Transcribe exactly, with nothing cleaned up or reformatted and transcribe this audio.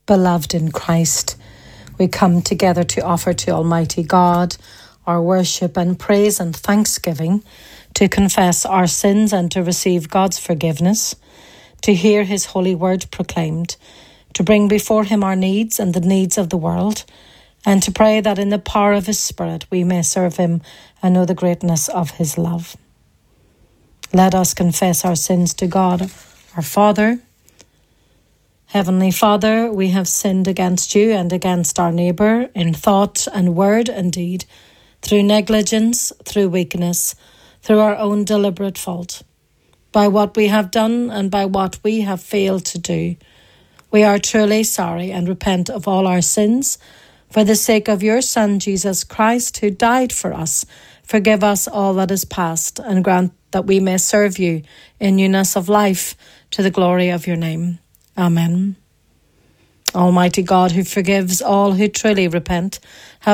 beloved in Christ, we come together to offer to Almighty God our worship and praise and thanksgiving, to confess our sins and to receive God's forgiveness, to hear his holy word proclaimed, to bring before him our needs and the needs of the world, and to pray that in the power of his Spirit we may serve him and know the greatness of his love. Let us confess our sins to God, our Father. Heavenly Father, we have sinned against you and against our neighbour in thought and word and deed, through negligence, through weakness, through our own deliberate fault, by what we have done and by what we have failed to do. We are truly sorry and repent of all our sins. For the sake of your Son, Jesus Christ, who died for us, forgive us all that is past and grant that we may serve you in newness of life to the glory of your name. Amen. Almighty God, who forgives all who truly repent, have